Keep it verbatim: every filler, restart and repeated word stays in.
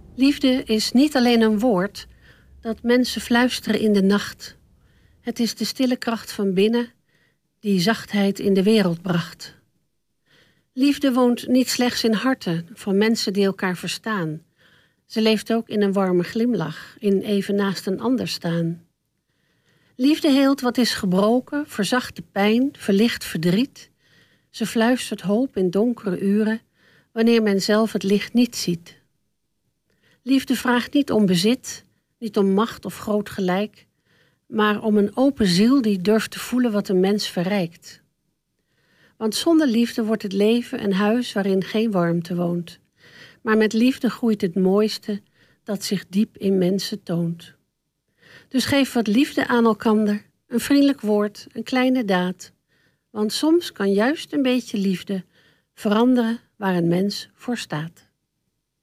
Liefde is niet alleen een woord dat mensen fluisteren in de nacht. Het is de stille kracht van binnen die zachtheid in de wereld bracht. Liefde woont niet slechts in harten van mensen die elkaar verstaan. Ze leeft ook in een warme glimlach, in even naast een ander staan. Liefde heelt wat is gebroken, verzacht de pijn, verlicht verdriet. Ze fluistert hoop in donkere uren, wanneer men zelf het licht niet ziet. Liefde vraagt niet om bezit, niet om macht of groot gelijk, maar om een open ziel die durft te voelen wat een mens verrijkt. Want zonder liefde wordt het leven een huis waarin geen warmte woont. Maar met liefde groeit het mooiste dat zich diep in mensen toont. Dus geef wat liefde aan elkander, een vriendelijk woord, een kleine daad. Want soms kan juist een beetje liefde veranderen waar een mens voor staat.